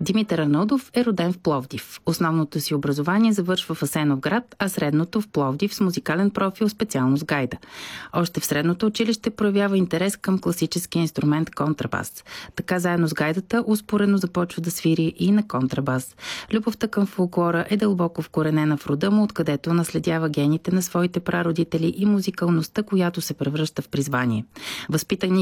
Димитър Арнаудов е роден в Пловдив. Основното си образование завършва в Асеновград, а средното в Пловдив с музикален профил, специалност гайда. Още в средното училище проявява интерес към класическия инструмент контрабас. Така заедно с гайдата успоредно започва да свири и на контрабас. Любовта към фолклора е дълбоко вкоренена в рода му, откъдето наследява гените на своите прародители и музикалността, която се превръща в призвание. Възпитан